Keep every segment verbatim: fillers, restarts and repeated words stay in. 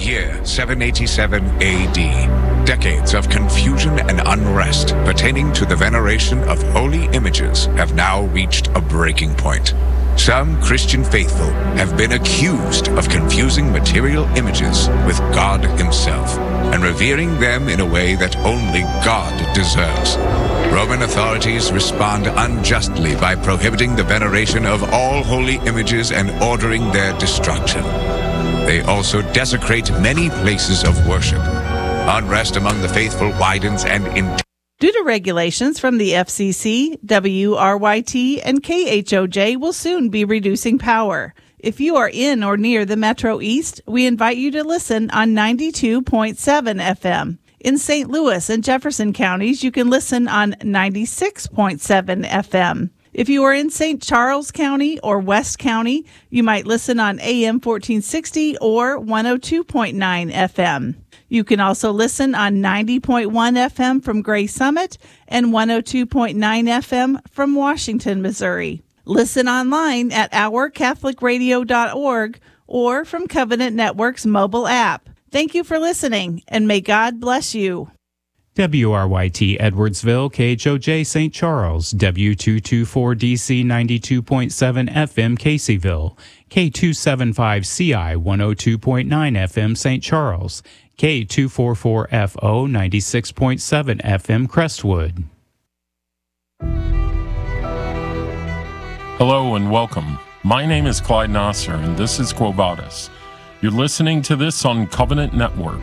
Year seven eighty-seven A D. Decades of confusion and unrest pertaining to the veneration of holy images have now reached a breaking point. Some Christian faithful have been accused of confusing material images with God Himself and revering them in a way that only God deserves. Roman authorities respond unjustly by prohibiting the veneration of all holy images and ordering their destruction. They also desecrate many places of worship. Unrest among the faithful widens and intensifies. Due to regulations from the F C C, W R Y T and K H O J will soon be reducing power. If you are in or near the Metro East, we invite you to listen on ninety-two point seven F M. In Saint Louis and Jefferson counties, you can listen on ninety-six point seven F M. If you are in Saint Charles County or West County, you might listen on A M fourteen sixty or one oh two point nine F M. You can also listen on ninety point one F M from Gray Summit and one oh two point nine F M from Washington, Missouri. Listen online at our catholic radio dot org or from Covenant Network's mobile app. Thank you for listening, and may God bless you. W R Y T Edwardsville, K H O J Saint Charles, W two twenty-four D C ninety-two point seven F M Caseyville, K two seventy-five C I one oh two point nine F M Saint Charles, K two forty-four F O ninety-six point seven F M Crestwood. Hello and welcome. My name is Clyde Nasser and this is Quo Vadis. You're listening to this on Covenant Network.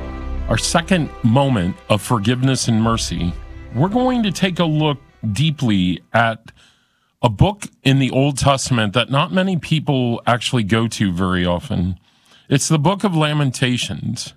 Our second moment of forgiveness and mercy, we're going to take a look deeply at a book in the Old Testament that not many people actually go to very often. It's the book of Lamentations.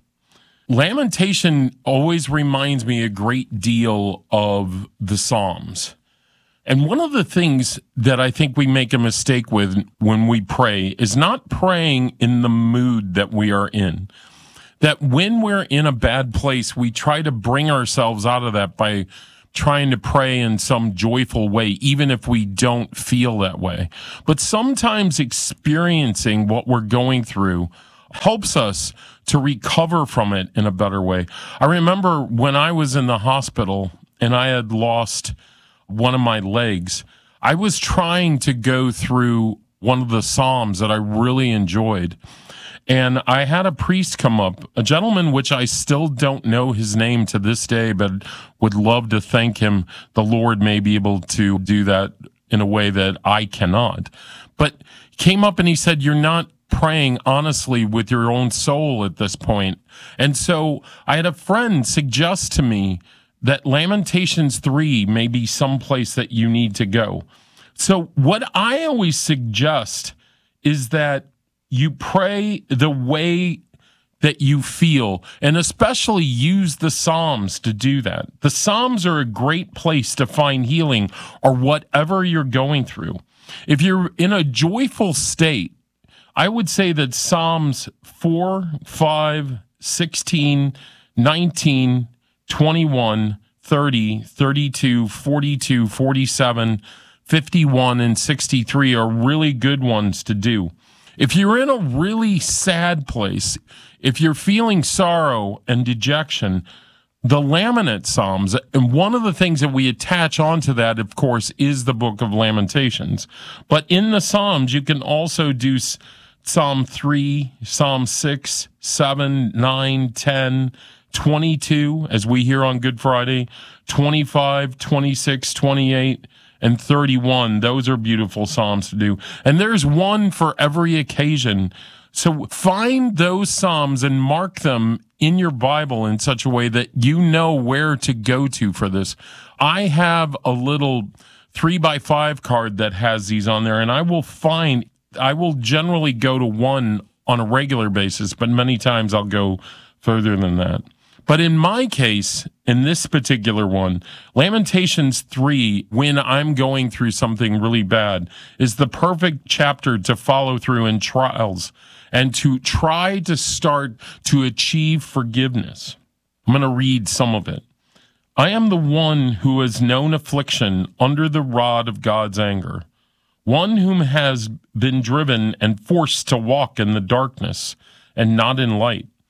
Lamentation always reminds me a great deal of the Psalms. And one of the things that I think we make a mistake with when we pray is not praying in the mood that we are in. That when we're in a bad place, we try to bring ourselves out of that by trying to pray in some joyful way, even if we don't feel that way. But sometimes experiencing what we're going through helps us to recover from it in a better way. I remember when I was in the hospital and I had lost one of my legs, I was trying to go through one of the Psalms that I really enjoyed. And I had a priest come up, a gentleman which I still don't know his name to this day, but would love to thank him. The Lord may be able to do that in a way that I cannot. But he came up and he said, "You're not praying honestly with your own soul at this point." And so I had a friend suggest to me that Lamentations three may be someplace that you need to go. So what I always suggest is that you pray the way that you feel, and especially use the Psalms to do that. The Psalms are a great place to find healing or whatever you're going through. If you're in a joyful state, I would say that Psalms four, five, sixteen, nineteen, twenty-one, thirty, thirty-two, forty-two, forty-seven, fifty-one, and sixty-three are really good ones to do. If you're in a really sad place, if you're feeling sorrow and dejection, the Lamanate Psalms, and one of the things that we attach onto that, of course, is the book of Lamentations. But in the Psalms, you can also do Psalm three, Psalm six, seven, nine, ten, twenty-two, as we hear on Good Friday, twenty-five, twenty-six, twenty-eight, and thirty-one. Those are beautiful Psalms to do. And there's one for every occasion. So find those Psalms and mark them in your Bible in such a way that you know where to go to for this. I have a little three by five card that has these on there, and I will find, I will generally go to one on a regular basis, but many times I'll go further than that. But in my case, in this particular one, Lamentations three, when I'm going through something really bad, is the perfect chapter to follow through in trials and to try to start to achieve forgiveness. I'm going to read some of it. I am the one who has known affliction under the rod of God's anger, one whom has been driven and forced to walk in the darkness and not in light.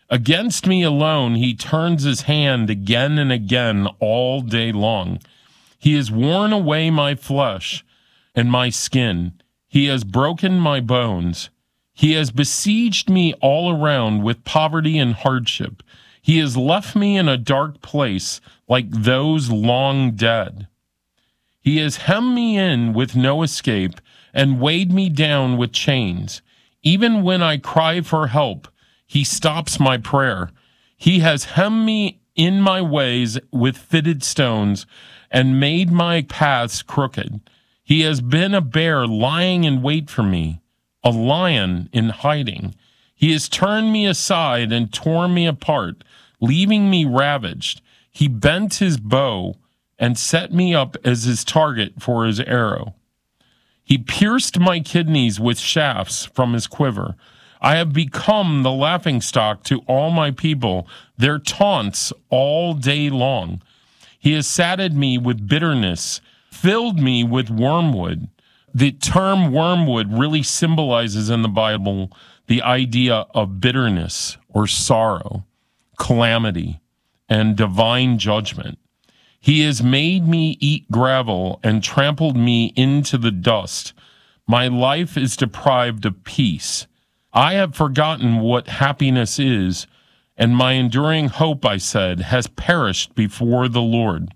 Against me alone, he turns his hand again and again all day long. He has worn away my flesh and my skin. He has broken my bones. He has besieged me all around with poverty and hardship. He has left me in a dark place like those long dead. He has hemmed me in with no escape and weighed me down with chains. Even when I cry for help, he stops my prayer. He has hemmed me in my ways with fitted stones and made my paths crooked. He has been a bear lying in wait for me, a lion in hiding. He has turned me aside and torn me apart, leaving me ravaged. He bent his bow and set me up as his target for his arrow. He pierced my kidneys with shafts from his quiver. I have become the laughingstock to all my people, their taunts all day long. He has sated me with bitterness, filled me with wormwood. The term wormwood really symbolizes in the Bible the idea of bitterness or sorrow, calamity, and divine judgment. He has made me eat gravel and trampled me into the dust. My life is deprived of peace. I have forgotten what happiness is, and my enduring hope, I said, has perished before the Lord.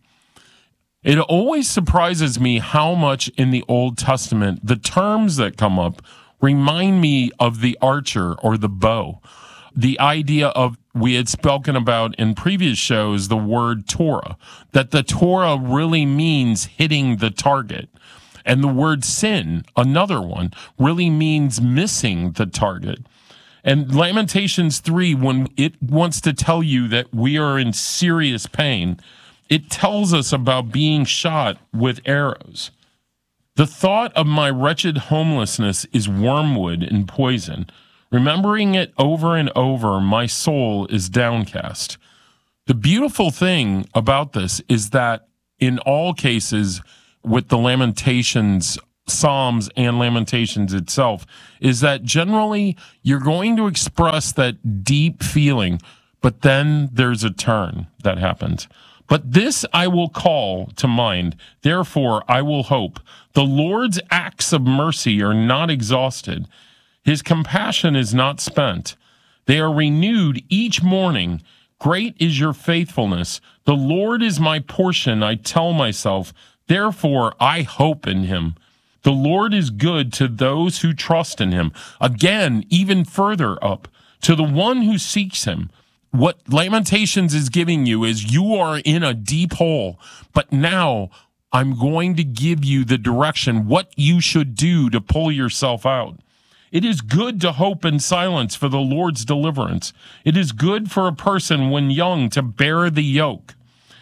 It always surprises me how much in the Old Testament the terms that come up remind me of the archer or the bow. The idea of, we had spoken about in previous shows, the word Torah, that the Torah really means hitting the target. And the word sin, another one, really means missing the target. And Lamentations three, when it wants to tell you that we are in serious pain, it tells us about being shot with arrows. The thought of my wretched homelessness is wormwood and poison. Remembering it over and over, my soul is downcast. The beautiful thing about this is that in all cases, with the Lamentations, Psalms and Lamentations itself, is that generally you're going to express that deep feeling, but then there's a turn that happens. But this I will call to mind, therefore I will hope. The Lord's acts of mercy are not exhausted. His compassion is not spent. They are renewed each morning. Great is your faithfulness. The Lord is my portion, I tell myself. Therefore, I hope in him. The Lord is good to those who trust in him. Again, even further up, to the one who seeks him. What Lamentations is giving you is you are in a deep hole, but now I'm going to give you the direction, what you should do to pull yourself out. It is good to hope in silence for the Lord's deliverance. It is good for a person when young to bear the yoke,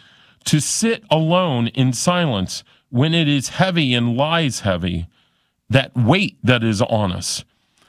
to sit alone in silence when it is heavy and lies heavy, that weight that is on us.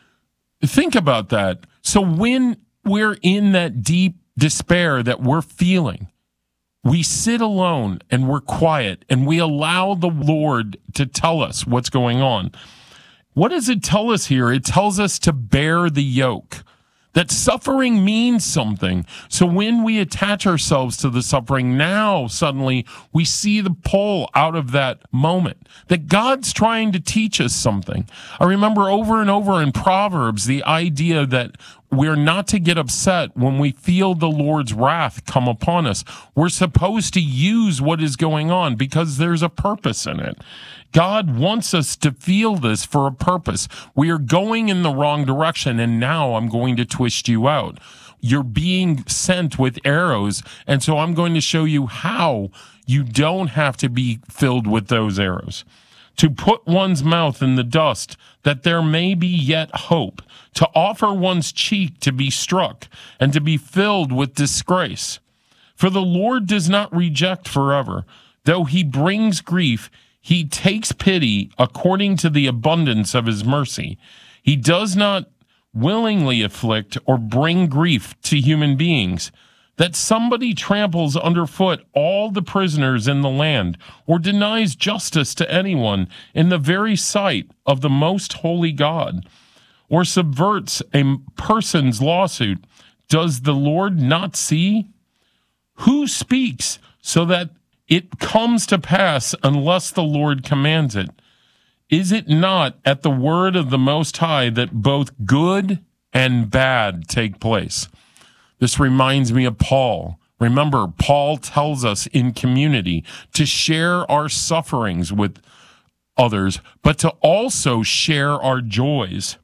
Think about that. So when we're in that deep despair that we're feeling, we sit alone and we're quiet and we allow the Lord to tell us what's going on. What does it tell us here? It tells us to bear the yoke, that suffering means something. So when we attach ourselves to the suffering, now suddenly we see the pull out of that moment, that God's trying to teach us something. I remember over and over in Proverbs, the idea that we're not to get upset when we feel the Lord's wrath come upon us. We're supposed to use what is going on because there's a purpose in it. God wants us to feel this for a purpose. We are going in the wrong direction, and now I'm going to twist you out. You're being sent with arrows, and so I'm going to show you how you don't have to be filled with those arrows. To put one's mouth in the dust, that there may be yet hope. To offer one's cheek to be struck, and to be filled with disgrace. For the Lord does not reject forever. Though he brings grief, he takes pity according to the abundance of his mercy. He does not willingly afflict or bring grief to human beings, that somebody tramples underfoot all the prisoners in the land, or denies justice to anyone in the very sight of the most holy God, or subverts a person's lawsuit, Does the Lord not see? Who speaks so that it comes to pass unless the Lord commands it? Is it not at the word of the Most High that both good and bad take place? This reminds me of Paul. Remember, Paul tells us in community to share our sufferings with others, but to also share our joys.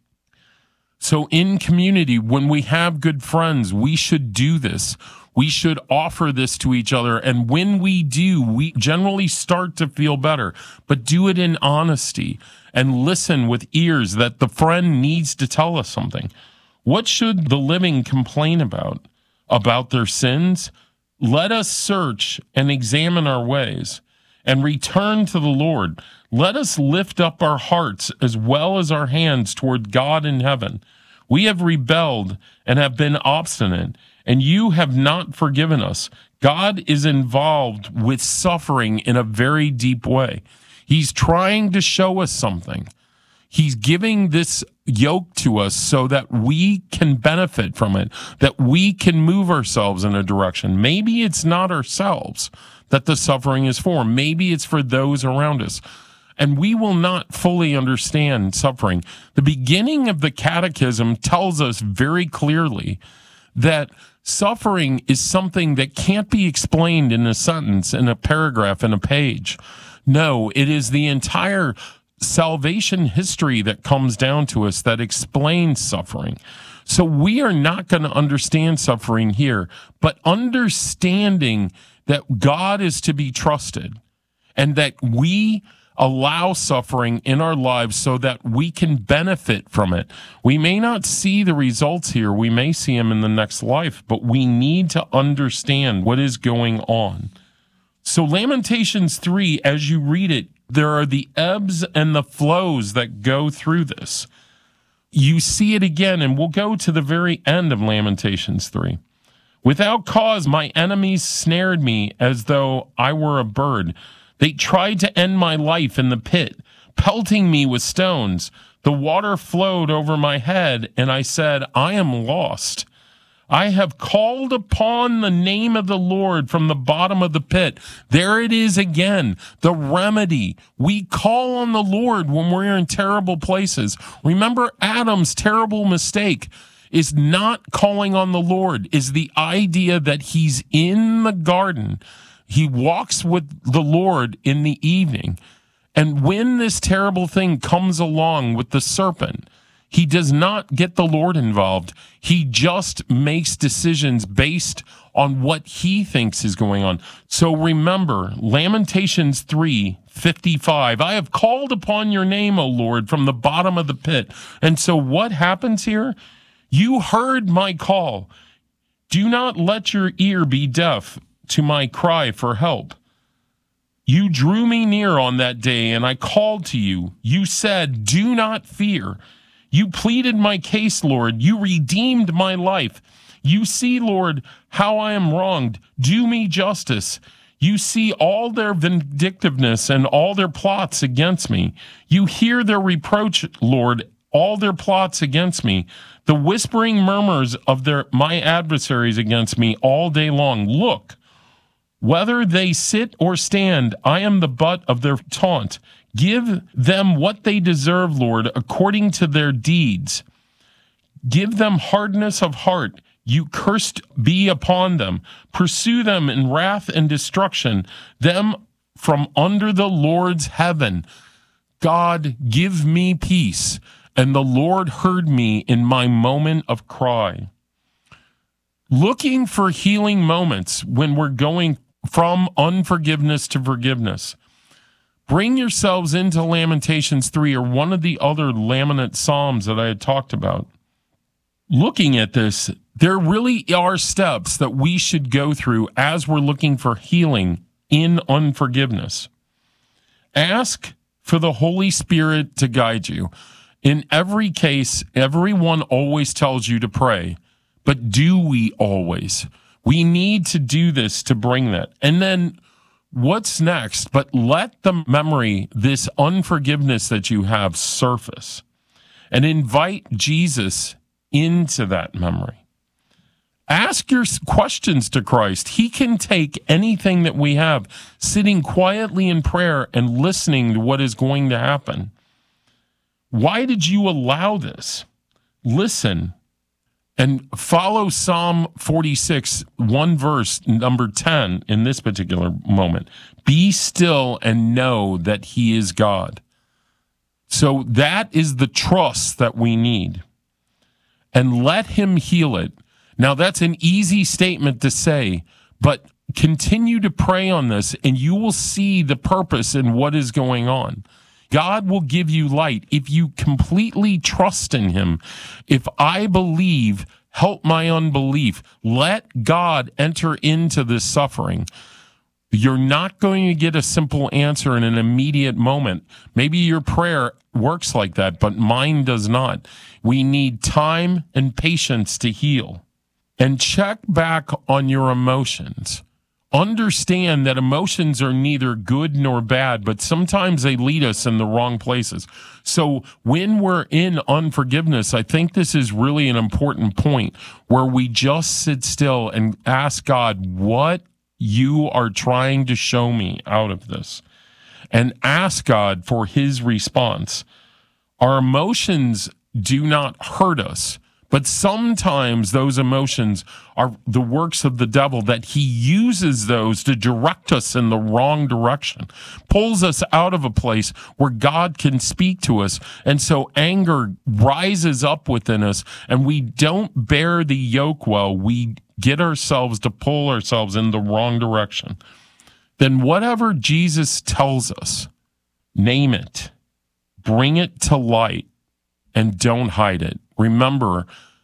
So in community, when we have good friends, we should do this. We should offer this to each other. And when we do, we generally start to feel better. But do it in honesty and listen with ears that the friend needs to tell us something. What should the living complain about? About their sins? Let us search and examine our ways and return to the Lord. Let us lift up our hearts as well as our hands toward God in heaven. We have rebelled and have been obstinate, and you have not forgiven us. God is involved with suffering in a very deep way. He's trying to show us something. He's giving this yoke to us so that we can benefit from it, that we can move ourselves in a direction. Maybe it's not ourselves that the suffering is for. Maybe it's for those around us. And we will not fully understand suffering. The beginning of the Catechism tells us very clearly that suffering is something that can't be explained in a sentence, in a paragraph, in a page. No, it is the entire salvation history that comes down to us that explains suffering. So we are not going to understand suffering here, but understanding that God is to be trusted and that we allow suffering in our lives so that we can benefit from it. We may not see the results here. We may see them in the next life, but we need to understand what is going on. So Lamentations three, as you read it, there are the ebbs and the flows that go through this. You see it again, and we'll go to the very end of Lamentations three. Without cause, my enemies snared me as though I were a bird. They tried to end my life in the pit, pelting me with stones. The water flowed over my head, and I said, I am lost. I have called upon the name of the Lord from the bottom of the pit. There it is again, the remedy. We call on the Lord when we're in terrible places. Remember Adam's terrible mistake is not calling on the Lord, is the idea that he's in the garden. He walks with the Lord in the evening. And when this terrible thing comes along with the serpent, he does not get the Lord involved. He just makes decisions based on what he thinks is going on. So remember, Lamentations three fifty-five, I have called upon your name, O Lord, from the bottom of the pit. And so what happens here? You heard my call. Do not let your ear be deaf to my cry for help. You drew me near on that day, and I called to you. You said, do not fear. You pleaded my case, Lord. You redeemed my life. You see, Lord, how I am wronged. Do me justice. You see all their vindictiveness and all their plots against me. You hear their reproach, Lord, all their plots against me. The whispering murmurs of their my adversaries against me all day long. Look, whether they sit or stand, I am the butt of their taunt. Give them what they deserve, Lord, according to their deeds. Give them hardness of heart. You cursed be upon them. Pursue them in wrath and destruction, them from under the Lord's heaven. God, give me peace. And the Lord heard me in my moment of cry. Looking for healing moments when we're going from unforgiveness to forgiveness. Bring yourselves into Lamentations three or one of the other Laminate Psalms that I had talked about. Looking at this, there really are steps that we should go through as we're looking for healing in unforgiveness. Ask for the Holy Spirit to guide you. In every case, everyone always tells you to pray, but do we always? We need to do this to bring that. And then what's next? But let the memory, this unforgiveness that you have, surface and invite Jesus into that memory. Ask your questions to Christ. He can take anything that we have, sitting quietly in prayer and listening to what is going to happen. Why did you allow this? Listen and follow Psalm forty-six, one verse, number ten, in this particular moment. Be still and know that he is God. So that is the trust that we need. And let him heal it. Now, that's an easy statement to say, but continue to pray on this, and you will see the purpose in what is going on. God will give you light if you completely trust in him. If I believe, help my unbelief. Let God enter into this suffering. You're not going to get a simple answer in an immediate moment. Maybe your prayer works like that, but mine does not. We need time and patience to heal. And check back on your emotions. Understand that emotions are neither good nor bad, but sometimes they lead us in the wrong places. So when we're in unforgiveness, I think this is really an important point where we just sit still and ask God what you are trying to show me out of this, and ask God for his response. Our emotions do not hurt us, but sometimes those emotions are the works of the devil, that he uses those to direct us in the wrong direction, pulls us out of a place where God can speak to us. And so anger rises up within us, and we don't bear the yoke well. We get ourselves to pull ourselves in the wrong direction. Then whatever Jesus tells us, name it, bring it to light, and don't hide it. Remember,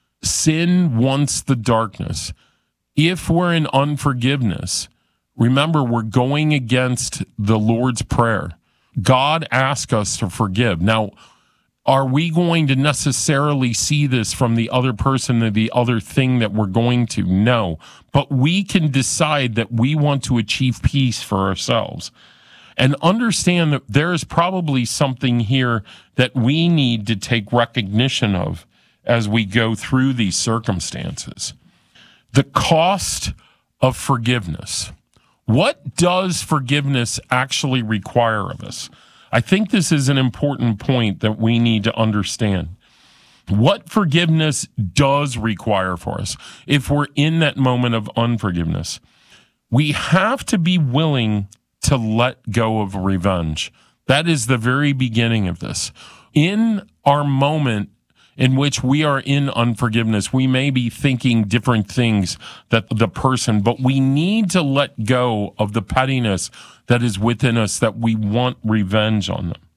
sin wants the darkness. If we're in unforgiveness, remember, we're going against the Lord's Prayer. God asks us to forgive. Now, are we going to necessarily see this from the other person or the other thing that we're going to? No. But we can decide that we want to achieve peace for ourselves. And understand that there is probably something here that we need to take recognition of as we go through these circumstances. The cost of forgiveness. What does forgiveness actually require of us? I think this is an important point that we need to understand. What forgiveness does require for us if we're in that moment of unforgiveness. We have to be willing to let go of revenge. That is the very beginning of this. In our moment in which we are in unforgiveness, we may be thinking different things that the person, but we need to let go of the pettiness that is within us, that we want revenge on them.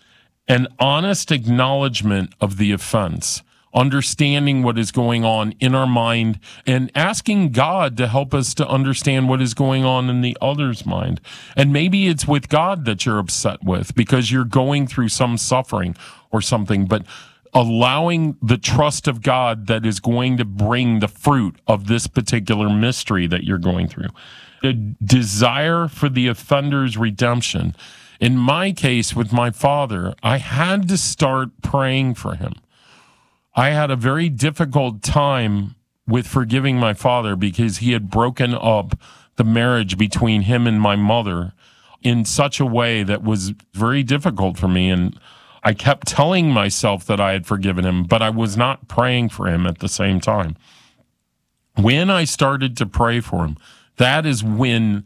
An honest acknowledgement of the offense, understanding what is going on in our mind, and asking God to help us to understand what is going on in the other's mind. And maybe it's with God that you're upset with because you're going through some suffering or something, but allowing the trust of God that is going to bring the fruit of this particular mystery that you're going through. The desire for the offender's redemption. In my case, with my father, I had to start praying for him. I had a very difficult time with forgiving my father because he had broken up the marriage between him and my mother in such a way that was very difficult for me. And I kept telling myself that I had forgiven him, but I was not praying for him at the same time. When I started to pray for him, that is when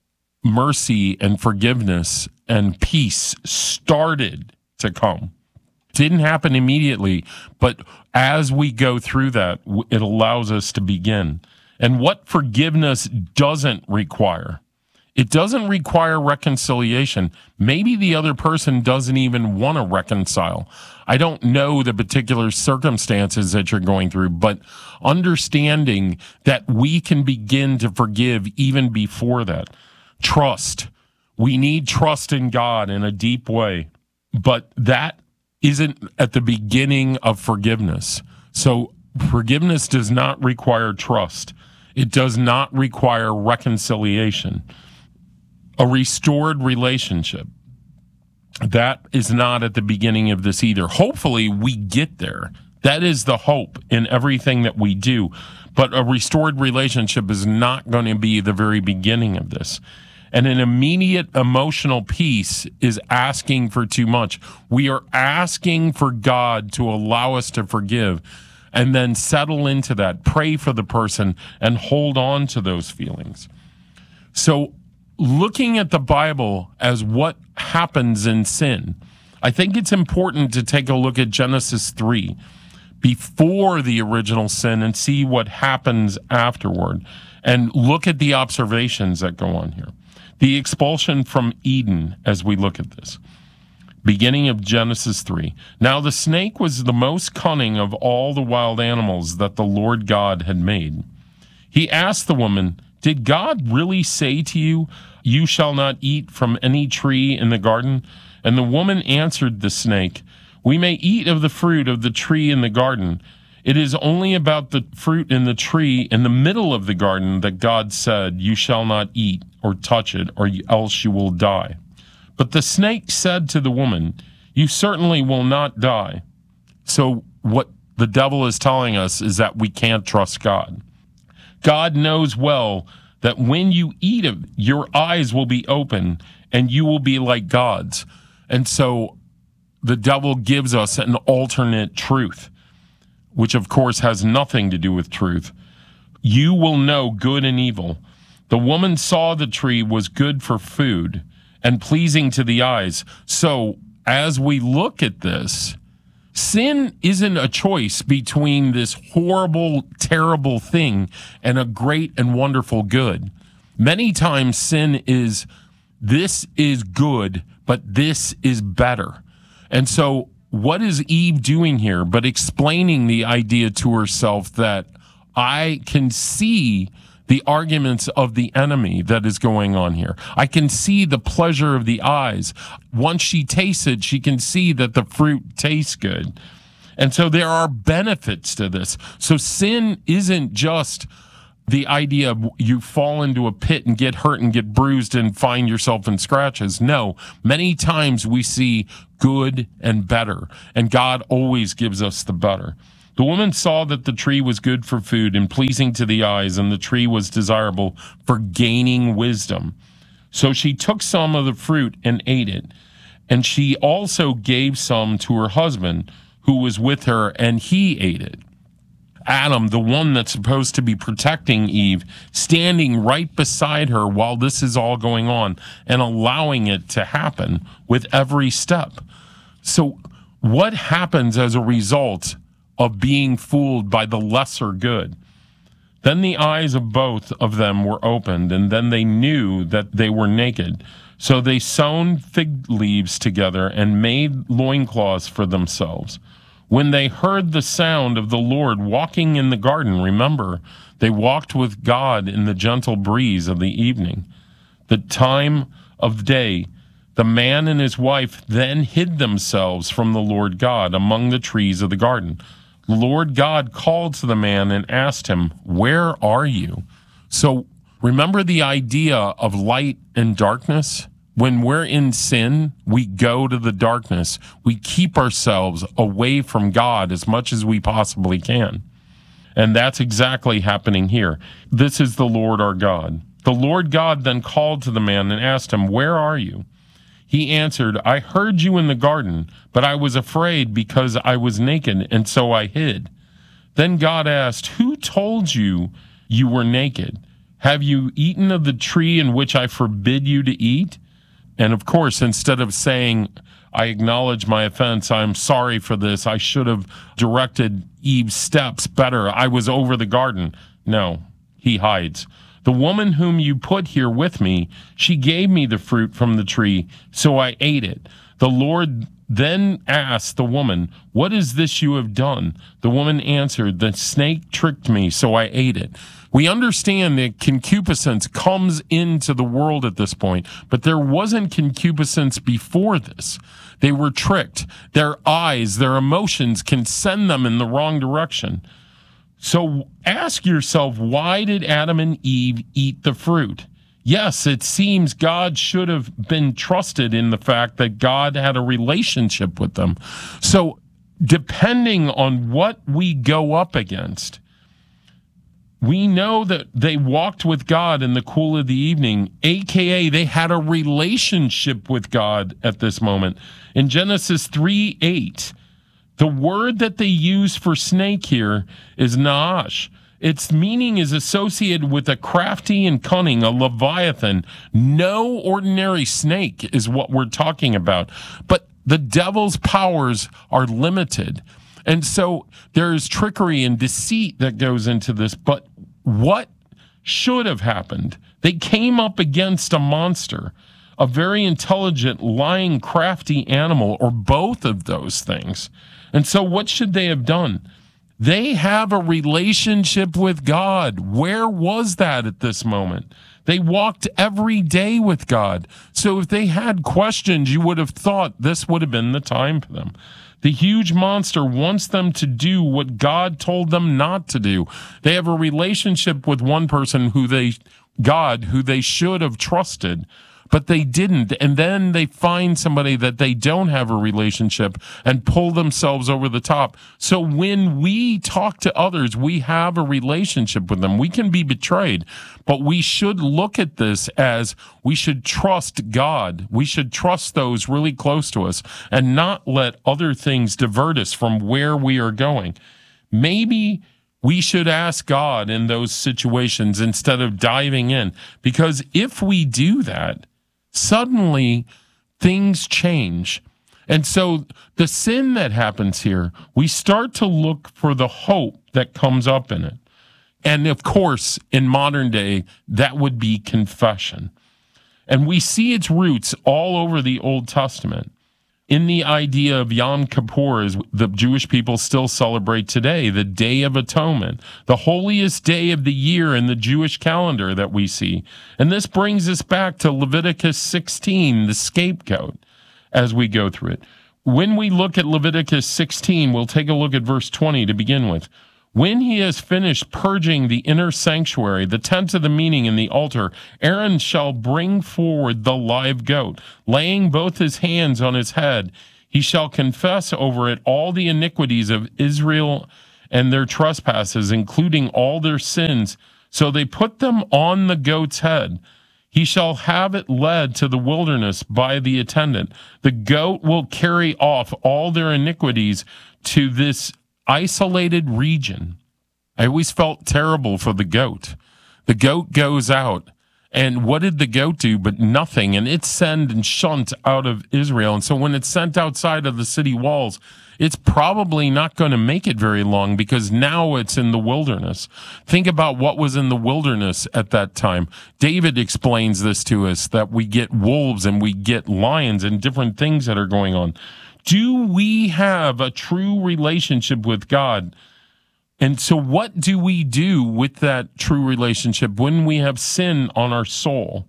mercy and forgiveness and peace started to come. Didn't happen immediately, but as we go through that, it allows us to begin. And what forgiveness doesn't require? It doesn't require reconciliation. Maybe the other person doesn't even want to reconcile. I don't know the particular circumstances that you're going through, but understanding that we can begin to forgive even before that. Trust. We need trust in God in a deep way, but that isn't at the beginning of forgiveness. So forgiveness does not require trust. It does not require reconciliation. A restored relationship, that is not at the beginning of this either. Hopefully we get there. That is the hope in everything that we do. But a restored relationship is not going to be the very beginning of this. And an immediate emotional peace is asking for too much. We are asking for God to allow us to forgive and then settle into that, pray for the person, and hold on to those feelings. So looking at the Bible as what happens in sin, I think it's important to take a look at Genesis three before the original sin and see what happens afterward, and look at the observations that go on here. The expulsion from Eden, as we look at this. Beginning of Genesis three. Now the snake was the most cunning of all the wild animals that the Lord God had made. He asked the woman, "Did God really say to you, 'You shall not eat from any tree in the garden'?" And the woman answered the snake, "We may eat of the fruit of the tree in the garden. It is only about the fruit in the tree in the middle of the garden that God said, 'You shall not eat or touch it, or else you will die.' But the snake said to the woman, 'You certainly will not die.'" So what the devil is telling us is that we can't trust God. God knows well that when you eat of it, your eyes will be open and you will be like gods. And so the devil gives us an alternate truth, which of course has nothing to do with truth. You will know good and evil. The woman saw the tree was good for food and pleasing to the eyes. So as we look at this, sin isn't a choice between this horrible, terrible thing and a great and wonderful good. Many times sin is, this is good, but this is better. And so what is Eve doing here but explaining the idea to herself that I can see the arguments of the enemy that is going on here. I can see the pleasure of the eyes. Once she tastes it, she can see that the fruit tastes good. And so there are benefits to this. So sin isn't just the idea of you fall into a pit and get hurt and get bruised and find yourself in scratches. No, many times we see good and better, and God always gives us the better. The woman saw that the tree was good for food and pleasing to the eyes, and the tree was desirable for gaining wisdom. So she took some of the fruit and ate it. And she also gave some to her husband who was with her, and he ate it. Adam, the one that's supposed to be protecting Eve, standing right beside her while this is all going on and allowing it to happen with every step. So what happens as a result of being fooled by the lesser good? Then the eyes of both of them were opened, and then they knew that they were naked. So they sewn fig leaves together and made loincloths for themselves. When they heard the sound of the Lord walking in the garden, remember, they walked with God in the gentle breeze of the evening, the time of day, the man and his wife then hid themselves from the Lord God among the trees of the garden. The Lord God called to the man and asked him, "Where are you?" So remember the idea of light and darkness? When we're in sin, we go to the darkness. We keep ourselves away from God as much as we possibly can. And that's exactly happening here. This is the Lord our God. The Lord God then called to the man and asked him, "Where are you?" He answered, "I heard you in the garden, but I was afraid because I was naked, and so I hid." Then God asked, "Who told you you were naked? Have you eaten of the tree in which I forbid you to eat?" And of course, instead of saying, "I acknowledge my offense, I'm sorry for this, I should have directed Eve's steps better, I was over the garden," no, he hides. "The woman whom you put here with me, she gave me the fruit from the tree, so I ate it." The Lord then asked the woman, "What is this you have done?" The woman answered, "The snake tricked me, so I ate it." We understand that concupiscence comes into the world at this point, but there wasn't concupiscence before this. They were tricked. Their eyes, their emotions can send them in the wrong direction. So ask yourself, why did Adam and Eve eat the fruit? Yes, it seems God should have been trusted in the fact that God had a relationship with them. So depending on what we go up against, we know that they walked with God in the cool of the evening, a k a they had a relationship with God at this moment. In Genesis three eight, the word that they use for snake here is naash. Its meaning is associated with a crafty and cunning, a leviathan. No ordinary snake is what we're talking about. But the devil's powers are limited. And so there's trickery and deceit that goes into this. But what should have happened? They came up against a monster, a very intelligent, lying, crafty animal, or both of those things. And so what should they have done? They have a relationship with God. Where was that at this moment? They walked every day with God. So if they had questions, you would have thought this would have been the time for them. The huge monster wants them to do what God told them not to do. They have a relationship with one person who they, God, who they should have trusted, but they didn't. And then they find somebody that they don't have a relationship and pull themselves over the top. So when we talk to others, we have a relationship with them. We can be betrayed, but we should look at this as we should trust God. We should trust those really close to us and not let other things divert us from where we are going. Maybe we should ask God in those situations instead of diving in, because if we do that, suddenly things change. And so the sin that happens here, we start to look for the hope that comes up in it. And of course, in modern day, that would be confession. And we see its roots all over the Old Testament. In the idea of Yom Kippur, as the Jewish people still celebrate today, the Day of Atonement, the holiest day of the year in the Jewish calendar that we see. And this brings us back to Leviticus sixteen, the scapegoat, as we go through it. When we look at Leviticus sixteen, we'll take a look at verse twenty to begin with. When he has finished purging the inner sanctuary, the tent of the meeting, and the altar, Aaron shall bring forward the live goat, laying both his hands on his head. He shall confess over it all the iniquities of Israel and their trespasses, including all their sins. So they put them on the goat's head. He shall have it led to the wilderness by the attendant. The goat will carry off all their iniquities to this isolated region. I always felt terrible for the goat. The goat goes out, and what did the goat do but nothing? And it's sent and shunt out of Israel. And so when it's sent outside of the city walls, it's probably not going to make it very long, because now it's in the wilderness. Think about what was in the wilderness at that time. David explains this to us, that we get wolves and we get lions and different things that are going on. Do we have a true relationship with God? And so what do we do with that true relationship when we have sin on our soul?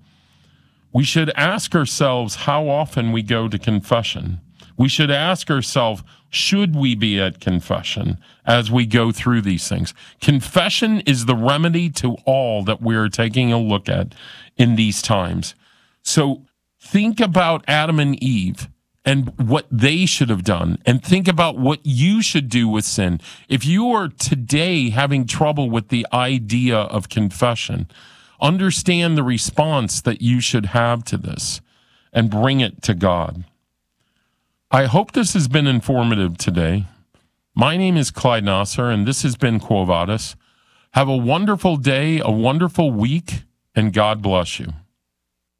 We should ask ourselves how often we go to confession. We should ask ourselves, should we be at confession as we go through these things? Confession is the remedy to all that we're taking a look at in these times. So think about Adam and Eve and what they should have done, and think about what you should do with sin. If you are today having trouble with the idea of confession, understand the response that you should have to this and bring it to God. I hope this has been informative today. My name is Clyde Nasser, and this has been Quo Vadis. Have a wonderful day, a wonderful week, and God bless you.